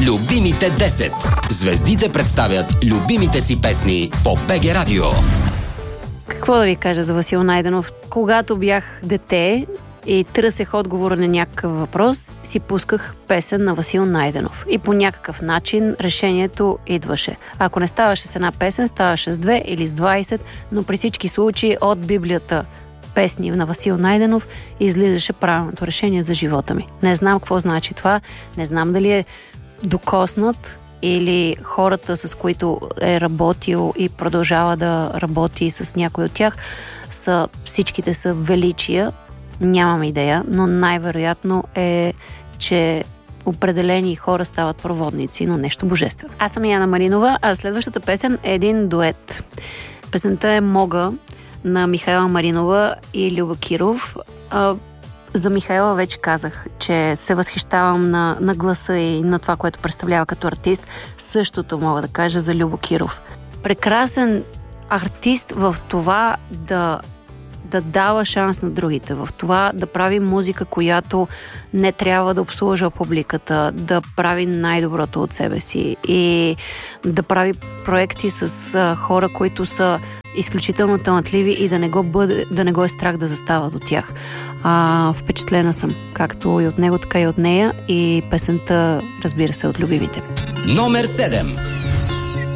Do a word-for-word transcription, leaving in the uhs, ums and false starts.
Любимите десет. Звездите представят любимите си песни по БГ Радио. Какво да ви кажа за Васил Найденов? Когато бях дете и търсех отговора на някакъв въпрос, си пусках песен на Васил Найденов. И по някакъв начин решението идваше. Ако не ставаше с една песен, ставаше с две или с двайсет, но при всички случаи от Библията песни на Васил Найденов излизаше правилното решение за живота ми. Не знам какво значи това, не знам дали е докоснат или хората, с които е работил и продължава да работи с някой от тях, са, всичките са величия. Нямам идея, но най-вероятно е, че определени хора стават проводници на нещо божествено. Аз съм Яна Маринова, а следващата песен е един дует. Песента е "Мога" на Михайла Маринова и Любо Киров. А, за Михайла вече казах, че се възхищавам на, на гласа и на това, което представлява като артист. Същото мога да кажа за Любо Киров. Прекрасен артист в това да да дава шанс на другите, в това да прави музика, която не трябва да обслужва публиката, да прави най-доброто от себе си и да прави проекти с а, хора, които са изключително талантливи и да не го, бъде, да не го е страх да застават от тях. А, впечатлена съм, както и от него, така и от нея, и песента, разбира се, от любимите. Номер седем.